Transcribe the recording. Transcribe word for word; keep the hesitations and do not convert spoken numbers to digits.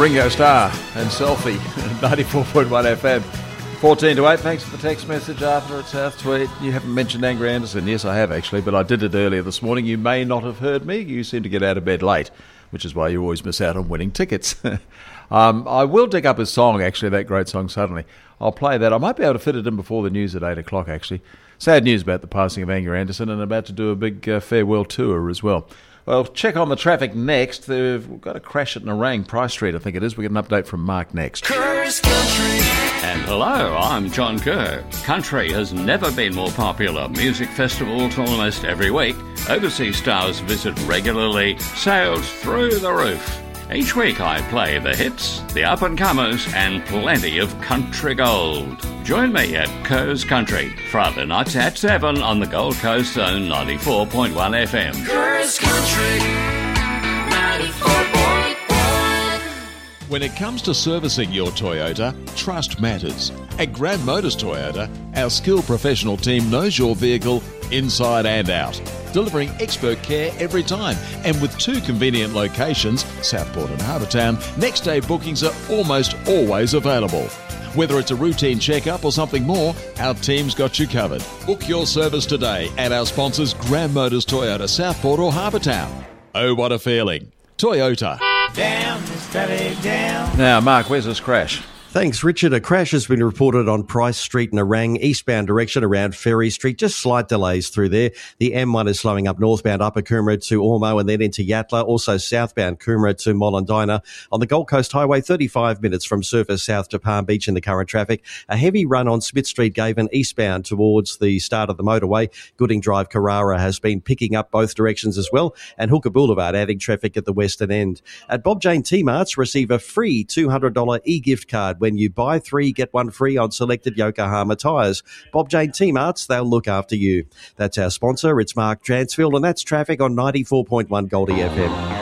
Ringo Starr and Selfie, ninety-four point one F M. fourteen to eight, thanks for the text message, Arthur at South Tweed. You haven't mentioned Angry Anderson. Yes, I have actually, but I did it earlier this morning. You may not have heard me. You seem to get out of bed late, which is why you always miss out on winning tickets. um, I will dig up his song, actually, that great song, Suddenly. I'll play that. I might be able to fit it in before the news at eight o'clock, actually. Sad news about the passing of Angry Anderson, and about to do a big uh, farewell tour as well. Well, check on the traffic next. We've got a crash at Nerang, Price Street, I think it is. We get an update from Mark next. Kerr's Country. And hello, I'm John Kerr. Country has never been more popular. Music festivals almost every week. Overseas stars visit regularly. Sales through the roof. Each week I play the hits, the up-and-comers, and plenty of country gold. Join me at Kerr's Country, Friday nights at seven on the Gold Coast Zone ninety-four point one F M. Kerr's Country, ninety-four point one. When it comes to servicing your Toyota, trust matters. At Grand Motors Toyota, our skilled professional team knows your vehicle inside and out, delivering expert care every time. And with two convenient locations, Southport and Harbourtown, next day bookings are almost always available. Whether it's a routine checkup or something more, our team's got you covered. Book your service today at our sponsors Grand Motors Toyota, Southport or Harbourtown. Oh, what a feeling. Toyota. Down, steady down. Now, Mark, where's this crash? Thanks, Richard. A crash has been reported on Price Street, Nerang, eastbound direction around Ferry Street. Just slight delays through there. The M one is slowing up northbound Upper Coomera to Ormo and then into Yatala. Also southbound Coomera to Mollendina. On the Gold Coast Highway, thirty-five minutes from Surfers South to Palm Beach in the current traffic. A heavy run on Smith Street, Gaven, eastbound towards the start of the motorway. Gooding Drive, Carrara has been picking up both directions as well. And Hooker Boulevard adding traffic at the western end. At Bob Jane T-Marts, receive a free two hundred dollars e-gift card when you buy three, get one free on selected Yokohama tyres. Bob Jane T-Marts, they'll look after you. That's our sponsor. It's Mark Dransfield, and that's traffic on ninety-four point one Goldie F M.